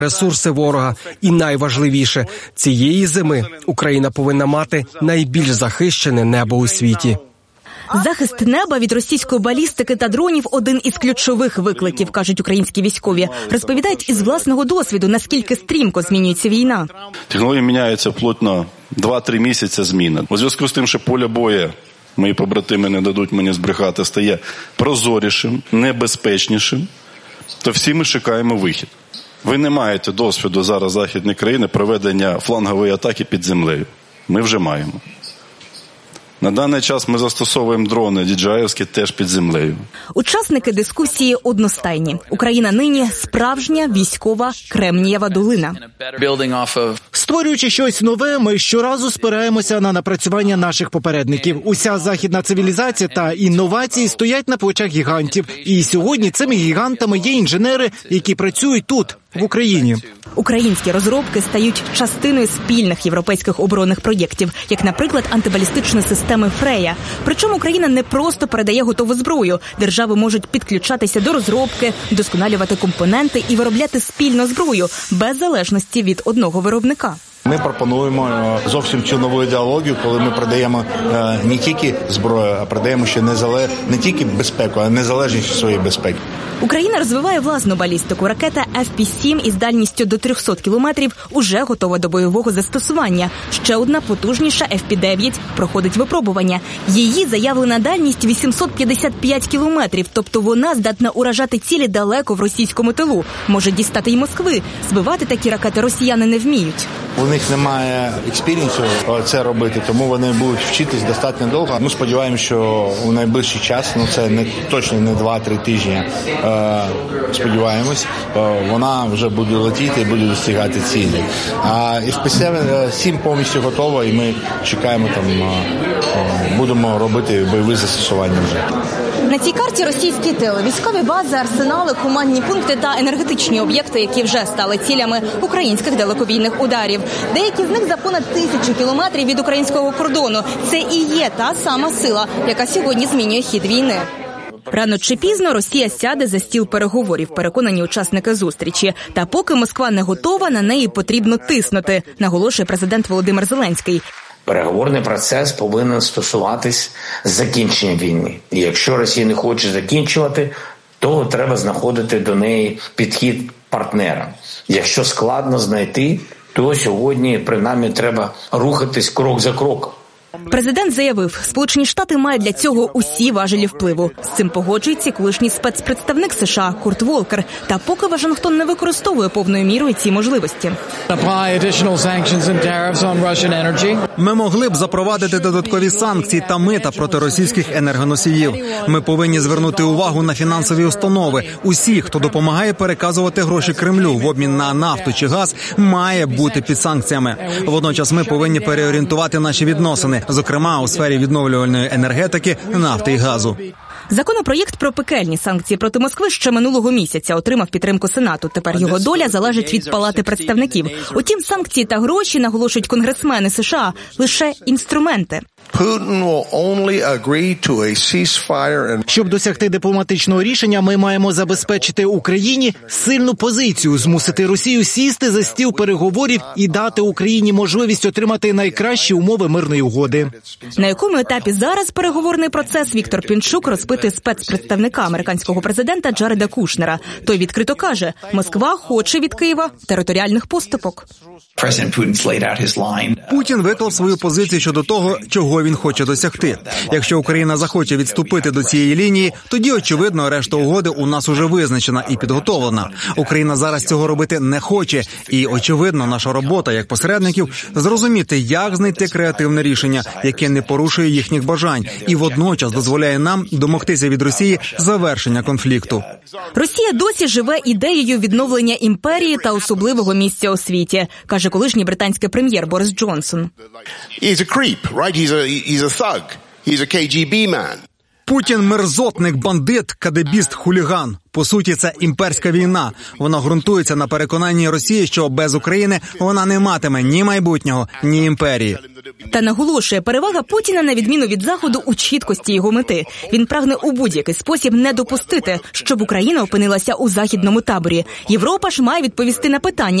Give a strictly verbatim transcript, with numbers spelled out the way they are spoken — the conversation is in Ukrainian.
ресурси ворога. І найважливіше, цієї зими Україна повинна мати найбільш захищене небо у світі. Захист неба від російської балістики та дронів – один із ключових викликів, кажуть українські військові. Розповідають із власного досвіду, наскільки стрімко змінюється війна. Технології міняються вплоть на два-три місяці зміни. У зв'язку з тим, що поле бою, мої побратими не дадуть мені збрехати, стає прозорішим, небезпечнішим, то всі ми шукаємо вихід. Ви не маєте досвіду зараз західної країни проведення флангової атаки під землею. Ми вже маємо. На даний час ми застосовуємо дрони діджеївські теж під землею. Учасники дискусії одностайні. Україна нині – справжня військова Кремнієва долина. Створюючи щось нове, ми щоразу спираємося на напрацювання наших попередників. Уся західна цивілізація та інновації стоять на плечах гігантів. І сьогодні цими гігантами є інженери, які працюють тут, в Україні. Українські розробки стають частиною спільних європейських оборонних проєктів, як, наприклад, антибалістичної системи «Фрея». Причому Україна не просто передає готову зброю. Держави можуть підключатися до розробки, вдосконалювати компоненти і виробляти спільну зброю, без залежності від одного виробника. Ми пропонуємо зовсім цю нову ідеологію, коли ми продаємо не тільки зброю, а продаємо ще незалеж... не тільки безпеку, а незалежність своєї безпеки. Україна розвиває власну балістику. Ракета еф пі сім із дальністю до триста кілометрів уже готова до бойового застосування. Ще одна потужніша еф пі дев'ять проходить випробування. Її заявлена дальність вісімсот п'ятдесят п'ять кілометрів, тобто вона здатна уражати цілі далеко в російському тилу. Може дістати й Москви. Збивати такі ракети росіяни не вміють. У них немає експірієнсу це робити, тому вони будуть вчитись достатньо довго. Ми сподіваємося, що у найближчий час, ну це не точно не два-три тижні, е, сподіваємось, е, вона вже буде летіти і буде достигати цілі. А еф пі сім повністю готова, і ми чекаємо там, е, будемо робити бойові застосування вже. На цій карті російський тил, військові бази, арсенали, командні пункти та енергетичні об'єкти, які вже стали цілями українських далекобійних ударів. Деякі з них за понад тисячу кілометрів від українського кордону. Це і є та сама сила, яка сьогодні змінює хід війни. Рано чи пізно Росія сяде за стіл переговорів, переконані учасники зустрічі. Та поки Москва не готова, на неї потрібно тиснути, наголошує президент Володимир Зеленський. Переговорний процес повинен стосуватись закінчення війни. І якщо Росія не хоче закінчувати, то треба знаходити до неї підхід партнера. Якщо складно знайти, то сьогодні, принаймні, треба рухатись крок за кроком. Президент заявив, Сполучені Штати мають для цього усі важелі впливу. З цим погоджується колишній спецпредставник США Курт Волкер. Та поки Вашингтон не використовує повною мірою ці можливості. Ми могли б запровадити додаткові санкції та мита проти російських енергоносіїв. Ми повинні звернути увагу на фінансові установи. Усі, хто допомагає переказувати гроші Кремлю в обмін на нафту чи газ, має бути під санкціями. Водночас ми повинні переорієнтувати наші відносини, зокрема у сфері відновлювальної енергетики, нафти і газу. Законопроєкт про пекельні санкції проти Москви ще минулого місяця отримав підтримку Сенату. Тепер його доля залежить від Палати представників. Утім, санкції та гроші, наголошують конгресмени США, лише інструменти. Щоб досягти дипломатичного рішення, ми маємо забезпечити Україні сильну позицію, змусити Росію сісти за стіл переговорів і дати Україні можливість отримати найкращі умови мирної угоди. На якому етапі зараз переговорний процес, Віктор Пінчук розпитує спецпредставника американського президента Джареда Кушнера. Той відкрито каже, Москва хоче від Києва територіальних поступок. Путін виклав свою позицію щодо того, чого він хоче досягти. Якщо Україна захоче відступити до цієї лінії, тоді, очевидно, решта угоди у нас уже визначена і підготовлена. Україна зараз цього робити не хоче. І, очевидно, наша робота як посередників – зрозуміти, як знайти креативне рішення, яке не порушує їхніх бажань і водночас дозволяє нам домогтися від Росії завершення конфлікту. Росія досі живе ідеєю відновлення імперії та особливого місця у світі, каже колишній британський прем'єр Борис Джонсон. Путін – мерзотник, бандит, кадебіст, хуліган. По суті, це імперська війна. Вона ґрунтується на переконанні Росії, що без України вона не матиме ні майбутнього, ні імперії. Та наголошує, перевага Путіна на відміну від Заходу у чіткості його мети. Він прагне у будь-який спосіб не допустити, щоб Україна опинилася у західному таборі. Європа ж має відповісти на питання,